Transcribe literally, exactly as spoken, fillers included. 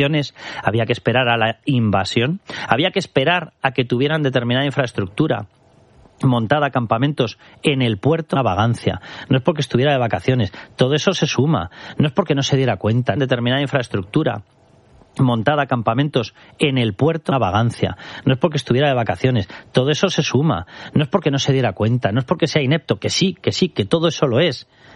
había que esperar a la invasión, había que esperar a que tuvieran determinada infraestructura montada, campamentos en el puerto, una vagancia. No es porque estuviera de vacaciones, todo eso se suma. No es porque no se diera cuenta, determinada infraestructura montada, campamentos en el puerto, una vagancia. No es porque estuviera de vacaciones, todo eso se suma. No es porque no se diera cuenta, no es porque sea inepto, que sí, que sí, que todo eso lo es.